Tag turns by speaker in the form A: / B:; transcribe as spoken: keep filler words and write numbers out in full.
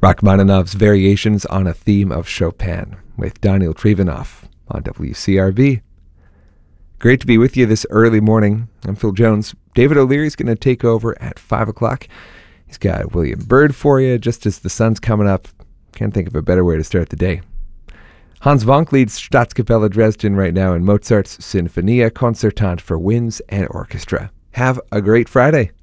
A: Rachmaninoff's Variations on a Theme of Chopin with Daniel Trivanov on W C R V. Great to be with you this early morning. I'm Phil Jones. David O'Leary's going to take over at five o'clock. He's got William Byrd for you just as the sun's coming up. Can't think of a better way to start the day. Hans Vonk leads Staatskapelle Dresden right now in Mozart's Sinfonia Concertante for winds and orchestra. Have a great Friday.